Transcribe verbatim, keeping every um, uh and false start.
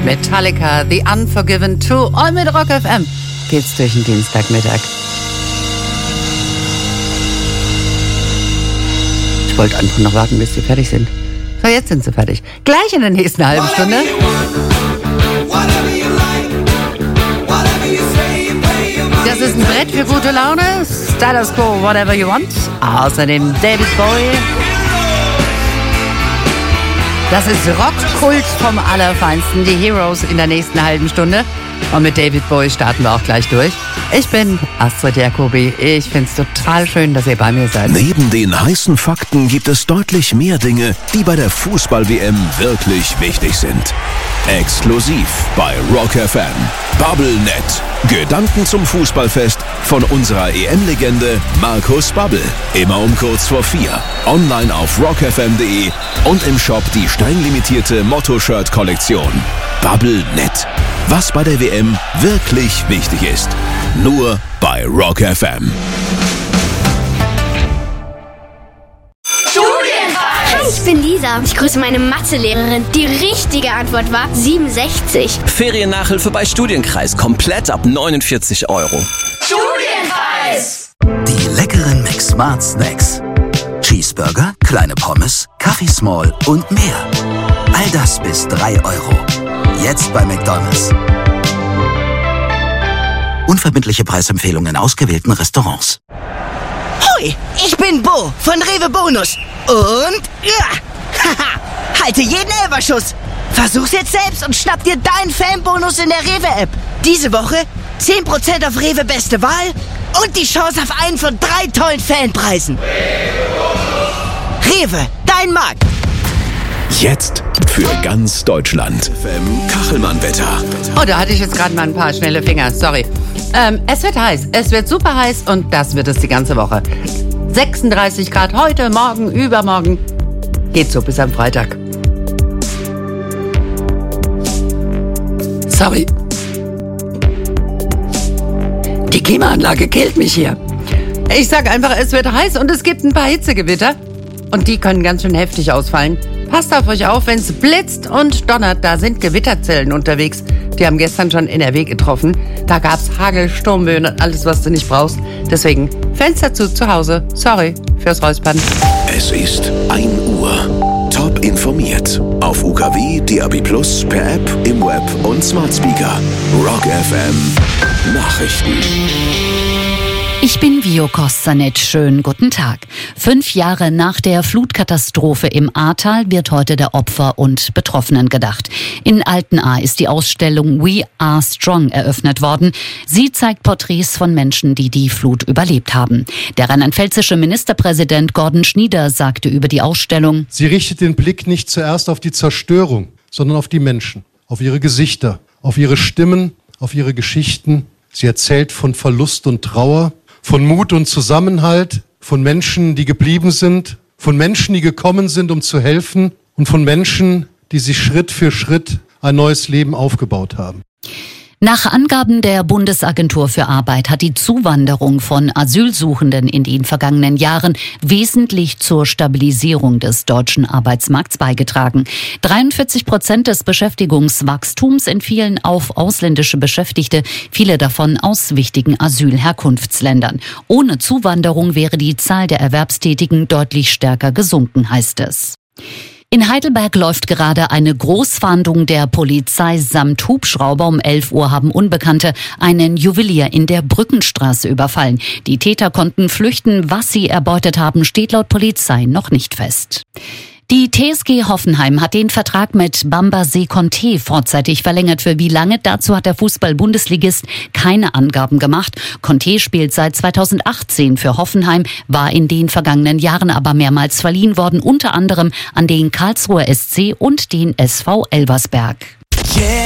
Metallica, The Unforgiven zwei. Und mit Rock F M geht's durch den Dienstagmittag. Ich wollte einfach noch warten, bis sie fertig sind. So, jetzt sind sie fertig. Gleich in der nächsten halben Stunde. Das ist ein Brett für gute Laune. Status Quo, Whatever You Want. Außerdem David Bowie. Das ist Rockkult vom Allerfeinsten. Die Heroes in der nächsten halben Stunde. Und mit David Bowie starten wir auch gleich durch. Ich bin Astrid Jacobi. Ich find's total schön, dass ihr bei mir seid. Neben den heißen Fakten gibt es deutlich mehr Dinge, die bei der Fußball-W M wirklich wichtig sind. Exklusiv bei Rock F M. Bubblenet. Gedanken zum Fußballfest von unserer E M-Legende Markus Babbel. Immer um kurz vor vier. Online auf rock f m punkt d e und im Shop die streng limitierte Motto-Shirt-Kollektion. Bubblenet. Was bei der W M wirklich wichtig ist. Nur bei Rock F M. Hi, ich bin Lisa. Ich grüße meine Mathelehrerin. Die richtige Antwort war siebenundsechzig. Feriennachhilfe bei Studienkreis. Komplett ab neunundvierzig Euro. Studienpreis! Die leckeren McSmart Snacks. Cheeseburger, kleine Pommes, Kaffee Small und mehr. All das bis drei Euro. Jetzt bei McDonald's. Unverbindliche Preisempfehlungen in ausgewählten Restaurants. Hui, ich bin Bo von Rewe Bonus. Und ja, haha, halte jeden Elferschuss. Versuch's jetzt selbst und schnapp dir deinen Fanbonus in der Rewe-App. Diese Woche zehn Prozent auf Rewe Beste Wahl und die Chance auf einen von drei tollen Fanpreisen. Rewe, dein Markt. Jetzt für ganz Deutschland. F M Kachelmann-Wetter. Oh, da hatte ich jetzt gerade mal ein paar schnelle Finger. Sorry. Ähm, es wird heiß. Es wird super heiß und das wird es die ganze Woche. sechsunddreißig Grad heute, morgen, übermorgen. Geht so bis am Freitag. Sorry. Die Klimaanlage killt mich hier. Ich sag einfach, es wird heiß und es gibt ein paar Hitzegewitter. Und die können ganz schön heftig ausfallen. Passt auf euch auf, wenn es blitzt und donnert. Da sind Gewitterzellen unterwegs. Die haben gestern schon N R W getroffen. Da gab's Hagel, Sturmböen und alles, was du nicht brauchst. Deswegen Fenster zu zu Hause. Sorry fürs Räuspern. Es ist ein Uhr. Top informiert. Auf U K W, D A B plus, per App, im Web und Smart Speaker. Rock F M. Nachrichten. Ich bin Vio Kostanet. Schönen guten Tag. Fünf Jahre nach der Flutkatastrophe im Ahrtal wird heute der Opfer und Betroffenen gedacht. In Altenahr ist die Ausstellung We Are Strong eröffnet worden. Sie zeigt Porträts von Menschen, die die Flut überlebt haben. Der rheinland-pfälzische Ministerpräsident Gordon Schnieder sagte über die Ausstellung: Sie richtet den Blick nicht zuerst auf die Zerstörung, sondern auf die Menschen, auf ihre Gesichter, auf ihre Stimmen, auf ihre Geschichten. Sie erzählt von Verlust und Trauer, von Mut und Zusammenhalt, von Menschen, die geblieben sind, von Menschen, die gekommen sind, um zu helfen und von Menschen, die sich Schritt für Schritt ein neues Leben aufgebaut haben. Nach Angaben der Bundesagentur für Arbeit hat die Zuwanderung von Asylsuchenden in den vergangenen Jahren wesentlich zur Stabilisierung des deutschen Arbeitsmarkts beigetragen. dreiundvierzig Prozent des Beschäftigungswachstums entfielen auf ausländische Beschäftigte, viele davon aus wichtigen Asylherkunftsländern. Ohne Zuwanderung wäre die Zahl der Erwerbstätigen deutlich stärker gesunken, heißt es. In Heidelberg läuft gerade eine Großfahndung der Polizei samt Hubschrauber. Um elf Uhr haben Unbekannte einen Juwelier in der Brückenstraße überfallen. Die Täter konnten flüchten. Was sie erbeutet haben, steht laut Polizei noch nicht fest. Die T S G Hoffenheim hat den Vertrag mit Bambazy Conte vorzeitig verlängert. Für wie lange? Dazu hat der Fußball-Bundesligist keine Angaben gemacht. Conte spielt seit zweitausendachtzehn für Hoffenheim, war in den vergangenen Jahren aber mehrmals verliehen worden, unter anderem an den Karlsruher S C und den S V Elversberg. Yeah.